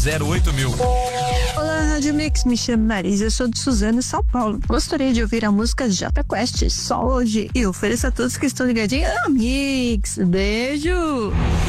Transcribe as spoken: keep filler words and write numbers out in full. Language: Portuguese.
zero oito mil. Olá, Rádio Mix, me chamo Marisa, eu sou de Suzano, São Paulo. Gostaria de ouvir a música Jota Quest, só hoje. E ofereço a todos que estão ligadinhos na Mix. Beijo!